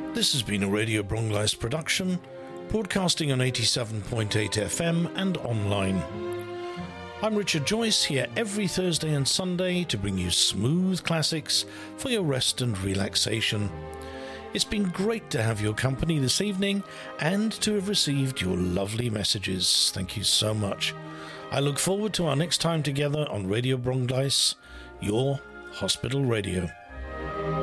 This has been a Radio Brongleis production, broadcasting on 87.8 FM and online. I'm Richard Joyce, here every Thursday and Sunday to bring you smooth classics for your rest and relaxation. It's been great to have your company this evening and to have received your lovely messages. Thank you so much. I look forward to our next time together on Radio Brongleis, your hospital radio.